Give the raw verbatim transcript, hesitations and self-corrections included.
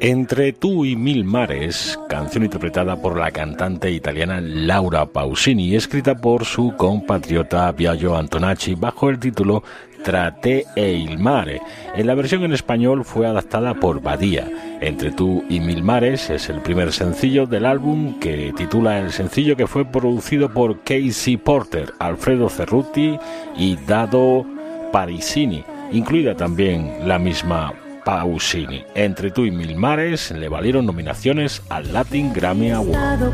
Entre tú y mil mares, canción interpretada por la cantante italiana Laura Pausini y escrita por su compatriota Biagio Antonacci bajo el título Tra te e il mare. En la versión en español fue adaptada por Badía. Entre tú y mil mares es el primer sencillo del álbum que titula el sencillo, que fue producido por Casey Porter, Alfredo Cerruti y Dado Parisini, incluida también la misma Pausini. Entre tú y mil mares le valieron nominaciones al Latin Grammy Award.